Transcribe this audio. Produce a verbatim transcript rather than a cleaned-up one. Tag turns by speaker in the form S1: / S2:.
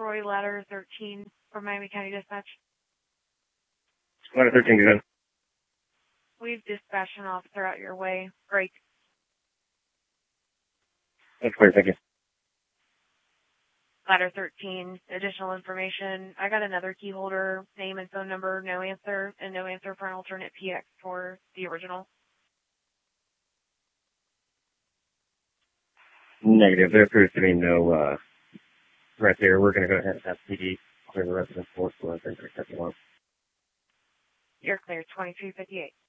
S1: Troy, ladder thirteen from Miami County Dispatch.
S2: Ladder thirteen, go ahead.
S1: We've dispatched an officer out your way. Great.
S2: That's clear, thank you.
S1: Ladder thirteen, additional information. I got another key holder, name and phone number, no answer, and no answer for an alternate P X for the original.
S2: Negative. There appears to be no uh, threat there. We're going to go ahead and have P D clear the residence for us. So I think we're accepting one.
S1: You're clear, twenty-three fifty-eight.